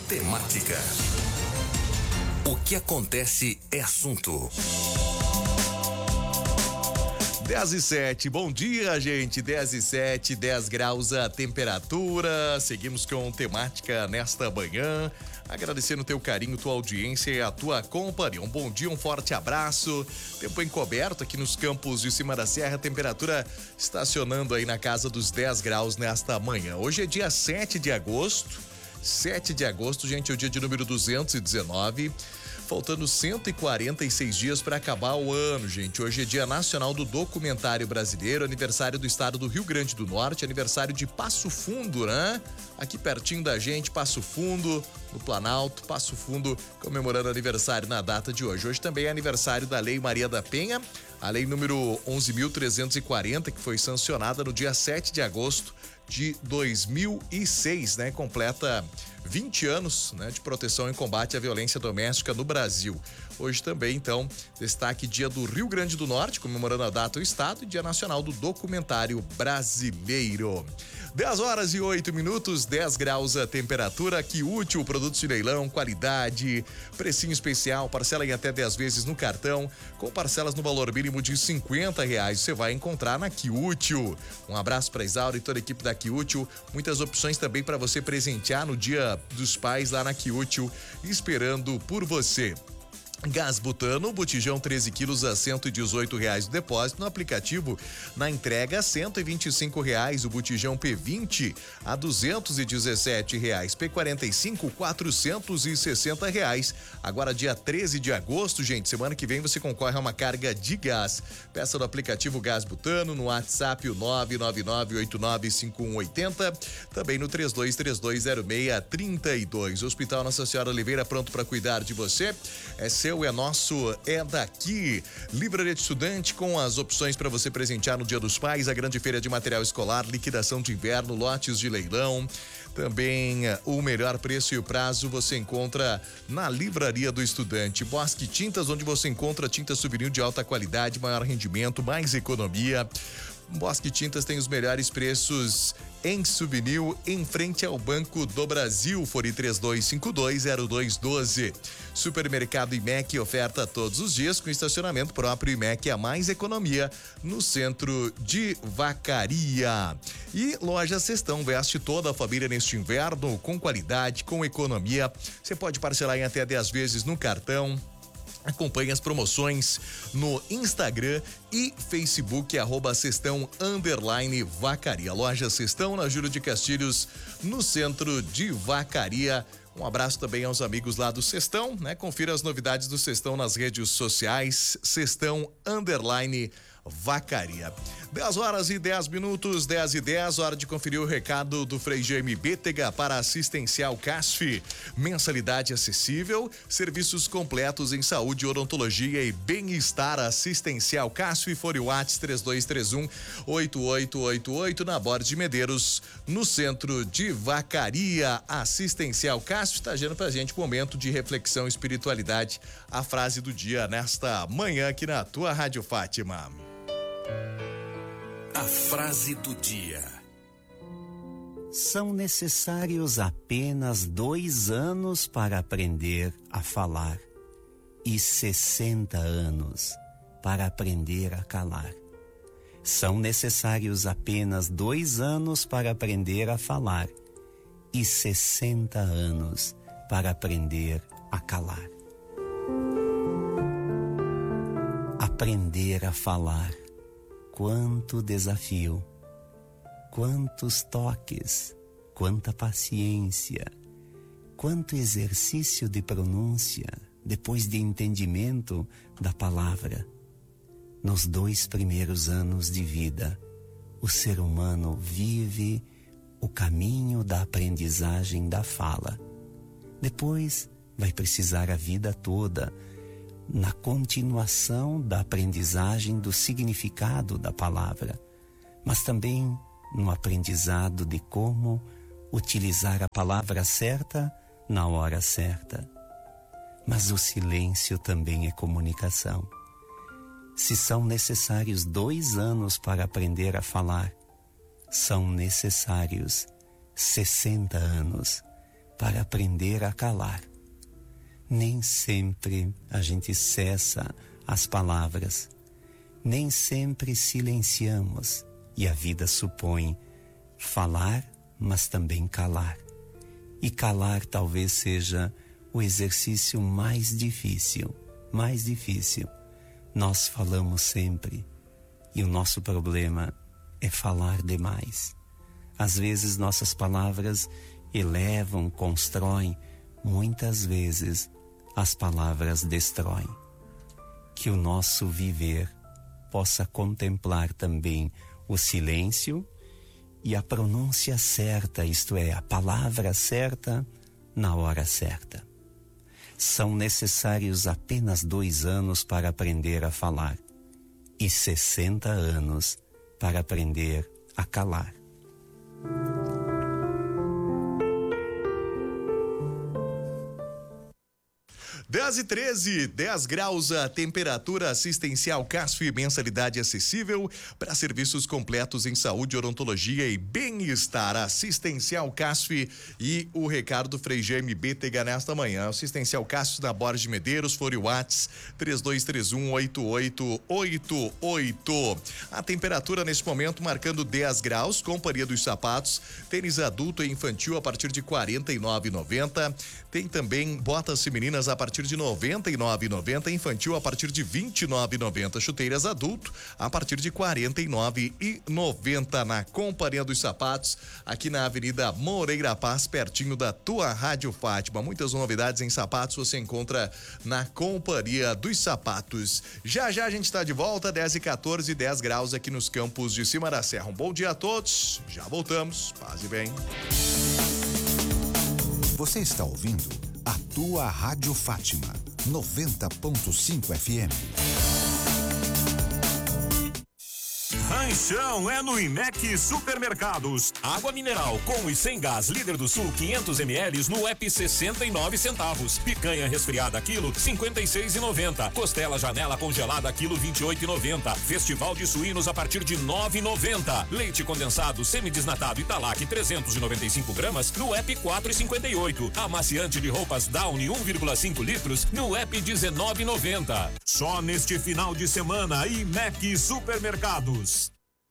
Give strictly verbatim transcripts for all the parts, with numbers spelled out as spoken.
Temática. O que acontece é assunto. dez e sete, bom dia, gente. dez e sete, dez graus a temperatura. Seguimos com temática nesta manhã. Agradecendo o teu carinho, tua audiência e a tua companhia. Um bom dia, um forte abraço. Tempo encoberto aqui nos campos de cima da serra. Temperatura estacionando aí na casa dos dez graus nesta manhã. Hoje é dia sete de agosto. sete de agosto, gente, é o dia de número duzentos e dezenove. Faltando cento e quarenta e seis dias para acabar o ano, gente. Hoje é Dia Nacional do Documentário Brasileiro, aniversário do estado do Rio Grande do Norte, aniversário de Passo Fundo, né? Aqui pertinho da gente, Passo Fundo, no Planalto, Passo Fundo, comemorando aniversário na data de hoje. Hoje também é aniversário da Lei Maria da Penha, a lei número onze mil trezentos e quarenta, que foi sancionada no dia sete de agosto de dois mil e seis, né? Completa vinte anos, né, de proteção e combate à violência doméstica no Brasil. Hoje também, então, destaque Dia do Rio Grande do Norte, comemorando a data do estado, e Dia Nacional do Documentário Brasileiro. dez horas e oito minutos, dez graus a temperatura. Que útil, produtos de leilão, qualidade, precinho especial, parcela em até dez vezes no cartão, com parcelas no valor mínimo de cinquenta reais. Você vai encontrar na Que Útil. Um abraço para Isaura e toda a equipe da Que Útil. Muitas opções também para você presentear no Dia dos Pais lá na Que Útil, esperando por você. Gás butano, botijão treze quilos a cento e dezoito reais o depósito no aplicativo. Na entrega, cento e vinte e cinco reais. O botijão P vinte a duzentos e dezessete reais. P quarenta e cinco, quatrocentos e sessenta reais. Agora, dia treze de agosto, gente, semana que vem você concorre a uma carga de gás. Peça do aplicativo Gás Butano no WhatsApp o nove nove nove oito nove cinco um oito zero. Também no três dois três dois zero seis três dois. Hospital Nossa Senhora Oliveira, pronto para cuidar de você. É seu, é nosso, é daqui. Livraria de Estudante, com as opções para você presentear no Dia dos Pais, a grande feira de material escolar, liquidação de inverno, lotes de leilão. Também o melhor preço e o prazo você encontra na Livraria do Estudante. Bosque Tintas, onde você encontra tinta souvenir de alta qualidade, maior rendimento, mais economia. Bosque Tintas tem os melhores preços em souvenir, em frente ao Banco do Brasil. Fone três dois cinco dois zero dois um dois. Supermercado I M E C, oferta todos os dias com estacionamento próprio. I M E C, a mais economia no centro de Vacaria. E Loja Cestão, veste toda a família neste inverno com qualidade, com economia. Você pode parcelar em até dez vezes no cartão. Acompanhe as promoções no Instagram e Facebook, arroba Cestão underline Vacaria. Loja Cestão, na Júlio de Castilhos, no centro de Vacaria. Um abraço também aos amigos lá do Cestão, né? Confira as novidades do Cestão nas redes sociais, Cestão underline Vacaria. dez horas e dez minutos, dez e dez, hora de conferir o recado do Frei Jaime Bétega para Assistencial Casf. Mensalidade acessível, serviços completos em saúde, odontologia e bem-estar. Assistencial Casf, fone WhatsApp três dois três um oito oito oito oito, na Borges de Medeiros, no centro de Vacaria. Assistencial Casf está gerando pra gente um momento de reflexão e espiritualidade. A frase do dia nesta manhã aqui na tua Rádio Fátima. A frase do dia. São necessários apenas dois anos para aprender a falar e sessenta anos para aprender a calar. São necessários apenas dois anos para aprender a falar e sessenta anos para aprender a calar. Aprender a falar. Quanto desafio, quantos toques, quanta paciência, quanto exercício de pronúncia depois de entendimento da palavra. Nos dois primeiros anos de vida, o ser humano vive o caminho da aprendizagem da fala. Depois vai precisar a vida toda na continuação da aprendizagem do significado da palavra, mas também no aprendizado de como utilizar a palavra certa na hora certa. Mas o silêncio também é comunicação. Se são necessários dois anos para aprender a falar, são necessários sessenta anos para aprender a calar. Nem sempre a gente cessa as palavras, nem sempre silenciamos, e a vida supõe falar, mas também calar. E calar talvez seja o exercício mais difícil, mais difícil. Nós falamos sempre, e o nosso problema é falar demais. Às vezes nossas palavras elevam, constroem, muitas vezes as palavras destroem. Que o nosso viver possa contemplar também o silêncio e a pronúncia certa, isto é, a palavra certa na hora certa. São necessários apenas dois anos para aprender a falar e sessenta anos para aprender a calar. dez e treze, dez graus a temperatura. Assistencial Casf, mensalidade acessível para serviços completos em saúde, odontologia e bem-estar. Assistencial Casf e o recado do Frei Jaime Bétega nesta manhã. Assistencial Casf na Borges de Medeiros, Fore Whats três dois três um, oito oito oito oito. A temperatura nesse momento marcando dez graus. Companhia dos Sapatos, tênis adulto e infantil a partir de quarenta e nove reais e noventa centavos. Tem também botas femininas a partir de noventa e nove reais e noventa centavos, infantil a partir de vinte e nove reais e noventa centavos, chuteiras adulto a partir de quarenta e nove reais e noventa centavos. Na Companhia dos Sapatos, aqui na Avenida Moreira Paz, pertinho da tua Rádio Fátima. Muitas novidades em sapatos você encontra na Companhia dos Sapatos. Já já a gente está de volta, dez e quatorze, dez graus aqui nos campos de cima da serra. Um bom dia a todos, já voltamos, paz e bem. Você está ouvindo a tua Rádio Fátima, noventa ponto cinco F M. Ranchão é no Imec Supermercados. Água mineral com e sem gás líder do sul quinhentos mililitros no app sessenta e nove centavos. Picanha resfriada quilo cinquenta e seis reais e noventa centavos. Costela Janela congelada quilo vinte e oito reais e noventa centavos. Festival de suínos a partir de nove reais e noventa centavos. Leite condensado semidesnatado Italac trezentos e noventa e cinco gramas no app quatro reais e cinquenta e oito centavos. Amaciante de roupas Downy um vírgula cinco litros no app dezenove reais e noventa centavos. Só neste final de semana Imec Supermercados.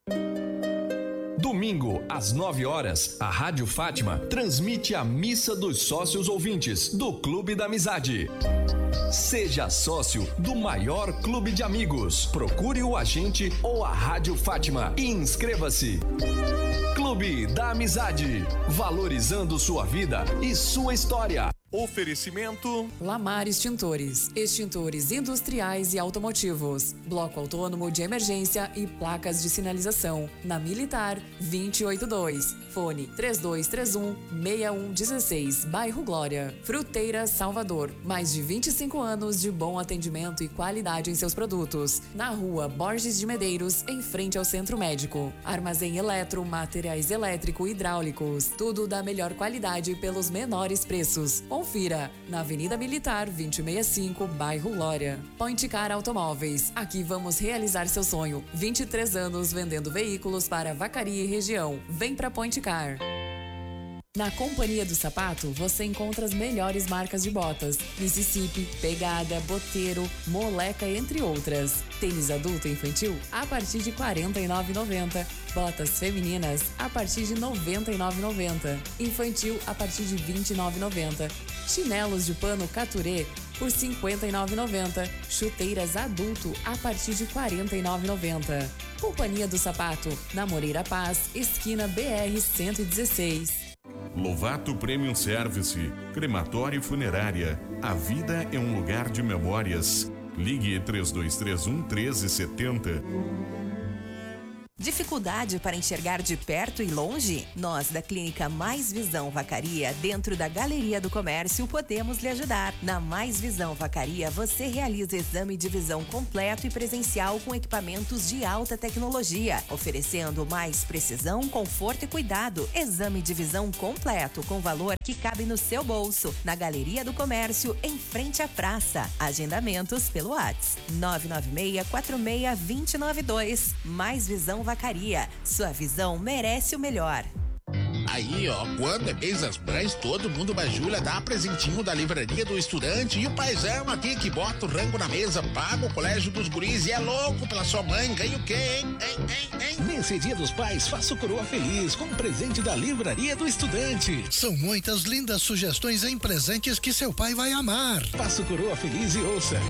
Domingo, às nove horas, a Rádio Fátima transmite a Missa dos Sócios Ouvintes do Clube da Amizade. Seja sócio do maior clube de amigos. Procure o agente ou a Rádio Fátima e inscreva-se. Clube da Amizade, valorizando sua vida e sua história. Oferecimento Lamar Extintores, extintores industriais e automotivos, bloco autônomo de emergência e placas de sinalização, na Militar duzentos e oitenta e dois, fone três dois três um, seis um um seis, bairro Glória. Fruteira Salvador, mais de vinte e cinco anos de bom atendimento e qualidade em seus produtos, na rua Borges de Medeiros, em frente ao Centro Médico. Armazém eletro, materiais elétrico e hidráulicos, tudo da melhor qualidade pelos menores preços. Confira, na Avenida Militar duzentos e sessenta e cinco, bairro Glória. Point Car Automóveis, aqui vamos realizar seu sonho. vinte e três anos vendendo veículos para Vacaria e região. Vem pra Point Car. Na Companhia do Sapato, você encontra as melhores marcas de botas: Mississippi, Pegada, Boteiro, Moleca, entre outras. Tênis adulto e infantil a partir de quarenta e nove reais e noventa centavos. Botas femininas a partir de noventa e nove reais e noventa centavos. Infantil a partir de vinte e nove reais e noventa centavos. Chinelos de pano Caturé por cinquenta e nove reais e noventa centavos. Chuteiras adulto a partir de quarenta e nove reais e noventa centavos. Companhia do Sapato, na Moreira Paz, esquina B R cento e dezesseis. Lovato Premium Service, crematório e funerária. A vida é um lugar de memórias. Ligue três dois três um, treze setenta. Dificuldade para enxergar de perto e longe? Nós, da Clínica Mais Visão Vacaria, dentro da Galeria do Comércio, podemos lhe ajudar. Na Mais Visão Vacaria, você realiza exame de visão completo e presencial com equipamentos de alta tecnologia, oferecendo mais precisão, conforto e cuidado. Exame de visão completo com valor que cabe no seu bolso. Na Galeria do Comércio, em frente à praça. Agendamentos pelo WhatsApp nove nove seis, quatro seis, dois zero nove dois. Mais Visão Vacaria. Sua visão merece o melhor. Aí, ó, quando é mês das mães, todo mundo bajula, dá presentinho da livraria do estudante e o paizão aqui que bota o rango na mesa, paga o colégio dos guris e é louco pela sua mãe, ganha o quê, hein? Hein, hein, hein? Nesse Dia dos Pais, faça o coroa feliz com um presente da livraria do estudante. São muitas lindas sugestões em presentes que seu pai vai amar. Faça o coroa feliz e ouça.